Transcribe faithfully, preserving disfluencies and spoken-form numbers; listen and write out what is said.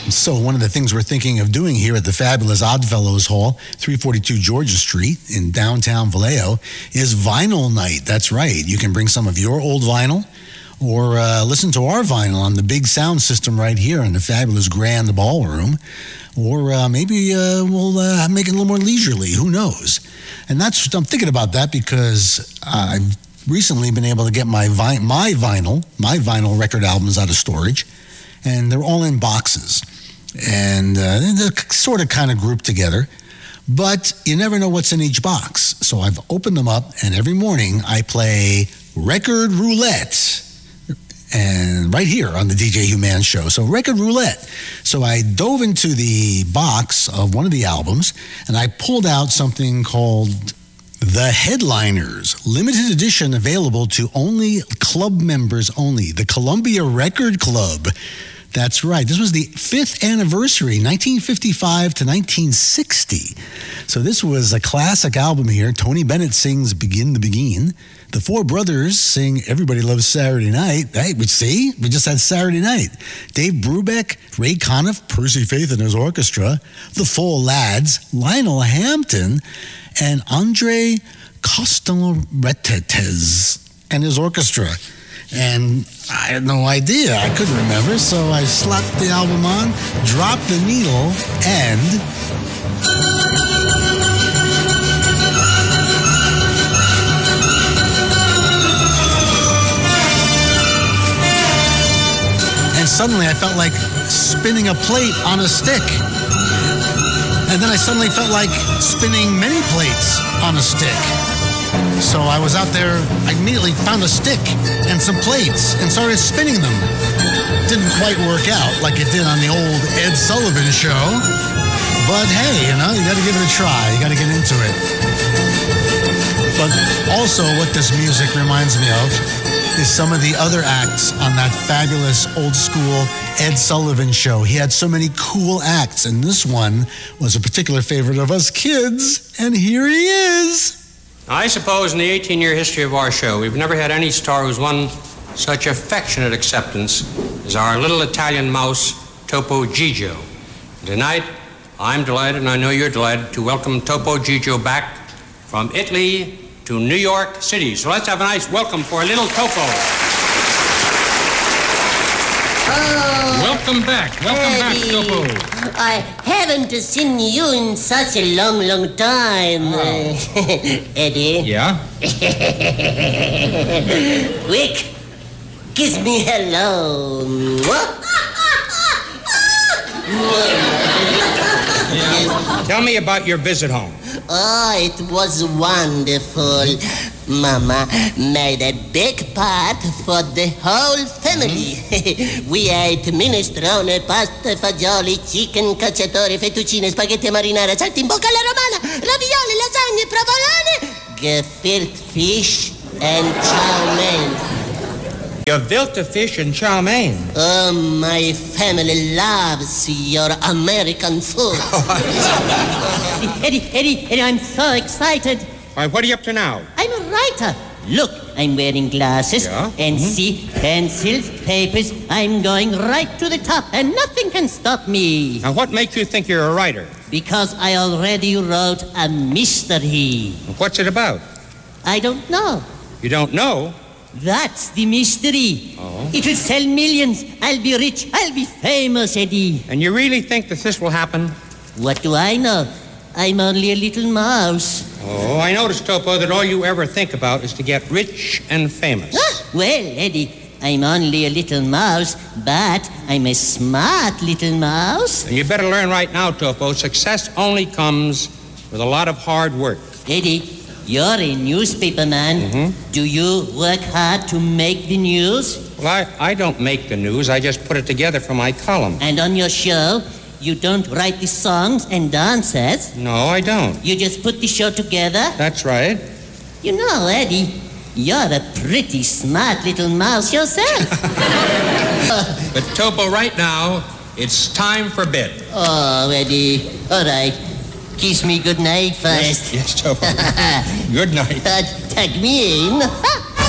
So one of the things we're thinking of doing here at the fabulous Oddfellows Hall, three forty-two Georgia Street in downtown Vallejo, is vinyl night. That's right. You can bring some of your old vinyl or uh, listen to our vinyl on the big sound system right here in the fabulous Grand Ballroom. Or uh, maybe uh, we'll uh, make it a little more leisurely. Who knows? And that's I'm thinking about that because I've recently been able to get my vi- my vinyl, my vinyl record albums out of storage, and they're all in boxes. And uh, they're sort of kind of grouped together, but you never know what's in each box. So I've opened them up, and every morning I play Record Roulette, and right here on the D J Hugh Mann Show. So Record Roulette. So I dove into the box of one of the albums, and I pulled out something called The Headliners, limited edition, available to only club members only, the Columbia Record Club. That's right. This was the fifth anniversary, nineteen fifty-five to nineteen sixty. So this was a classic album here. Tony Bennett sings Begin the Begin. The Four Brothers sing Everybody Loves Saturday Night. Hey, we see, we just had Saturday Night. Dave Brubeck, Ray Conniff, Percy Faith and his orchestra, The Four Lads, Lionel Hampton, and Andre Costoretes and his orchestra. And I had no idea. I couldn't remember, so I slapped the album on, dropped the needle, and... And suddenly I felt like spinning a plate on a stick. And then I suddenly felt like spinning many plates on a stick. So I was out there, I immediately found a stick and some plates and started spinning them. Didn't quite work out like it did on the old Ed Sullivan Show. But hey, you know, you got to give it a try. You got to get into it. But also what this music reminds me of is some of the other acts on that fabulous old school Ed Sullivan Show. He had so many cool acts, and this one was a particular favorite of us kids, and here he is. I suppose in the eighteen-year history of our show, we've never had any star who's won such affectionate acceptance as our little Italian mouse, Topo Gigio. Tonight, I'm delighted, and I know you're delighted, to welcome Topo Gigio back from Italy to New York City. So let's have a nice welcome for little Topo. Oh, welcome back. Welcome Eddie. back, Topo. I haven't seen you in such a long, long time. Oh. Eddie. Yeah? Quick, kiss me hello. Yeah. Tell me about your visit home. Oh, it was wonderful. Mama made a big pot for the whole family. Mm-hmm. We ate minestrone, pasta, fagioli, chicken, cacciatore, fettuccine, spaghetti marinara, saltimbocca alla romana, ravioli, lasagne, provolone, gefilte fish, and chow mein. Gefilte fish and chow mein. Oh, my family loves your American food. Eddie, Eddie, Eddie, I'm so excited. Why, what are you up to now? I'm a writer. Look, I'm wearing glasses. Yeah? And Mm-hmm. see, pencils, papers. I'm going right to the top, and nothing can stop me. Now, what makes you think you're a writer? Because I already wrote a mystery. What's it about? I don't know. You don't know? That's the mystery. Oh. It will sell millions. I'll be rich. I'll be famous, Eddie. And you really think that this will happen? What do I know? I'm only a little mouse. Oh, I noticed, Topo, that all you ever think about is to get rich and famous. Ah, well, Eddie, I'm only a little mouse, but I'm a smart little mouse. And you better learn right now, Topo, success only comes with a lot of hard work. Eddie, you're a newspaper man. Mm-hmm. Do you work hard to make the news? Well, I, I don't make the news. I just put it together for my column. And on your show, you don't write the songs and dances? No, I don't. You just put the show together? That's right. You know, Eddie, you're a pretty smart little mouse yourself. But, Topo, right now, it's time for bed. Oh, Eddie, all right. Kiss me good night first. Yes, yes, Topo. Good night. Uh, tag me in.